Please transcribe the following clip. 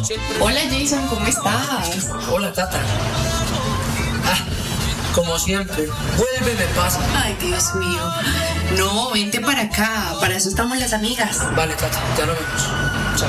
Hola Jason, ¿cómo estás? Hola, Tata. Como siempre, vuélveme pasa. Ay, Dios mío. No, vente para acá, para eso estamos las amigas. Vale, Tata, ya nos vemos. Chao.